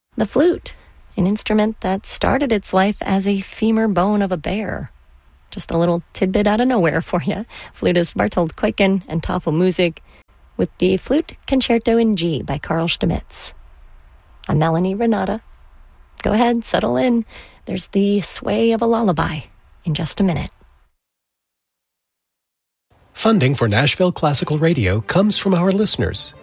The flute, an instrument that started its life as a femur bone of a bear. Just a little tidbit out of nowhere for you. Flutist Bartold Kuiken and Tafelmusik with the Flute Concerto in G by Carl Stamitz. I'm Melanie Renata. Go ahead, settle in. There's the sway of a lullaby in just a minute. Funding for Nashville Classical Radio comes from our listeners